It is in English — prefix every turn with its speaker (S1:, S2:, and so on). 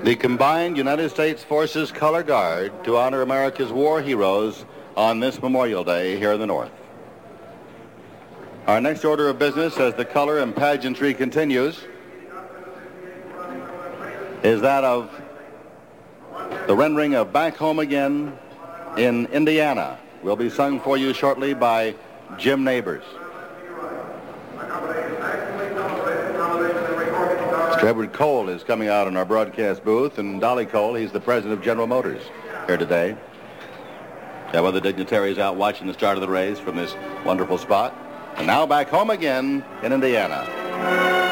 S1: The combined United States Forces Color Guard to honor America's war heroes on this Memorial Day here in the North. Our next order of business, as the color and pageantry continues, is that of the rendering of Back Home Again in Indiana. Will be sung for you shortly by Jim Neighbors. Mr. Edward Cole is coming out in our broadcast booth, and Dolly Cole, he's the president of General Motors here today. Got other dignitaries out watching the start of the race from this wonderful spot. And now back home again in Indiana.